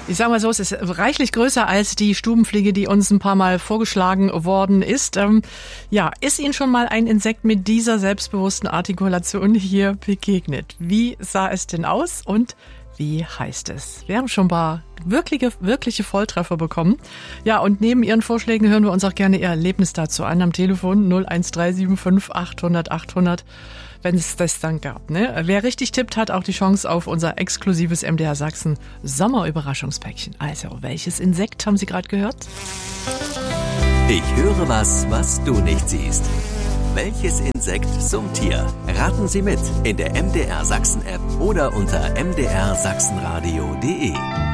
Ich sag mal so, es ist reichlich größer als die Stubenfliege, die uns ein paar Mal vorgeschlagen worden ist. Ist Ihnen schon mal ein Insekt mit dieser selbstbewussten Artikulation hier begegnet? Wie sah es denn aus und wie heißt es? Wir haben schon ein paar wirkliche Volltreffer bekommen. Ja, und neben Ihren Vorschlägen hören wir uns auch gerne Ihr Erlebnis dazu an am Telefon 01375 800 800. Wenn es das dann gab. Ne? Wer richtig tippt, hat auch die Chance auf unser exklusives MDR Sachsen Sommerüberraschungspäckchen. Also, welches Insekt haben Sie gerade gehört? Ich höre was du nicht siehst. Welches Insekt summt hier? Raten Sie mit in der MDR Sachsen App oder unter mdrsachsenradio.de.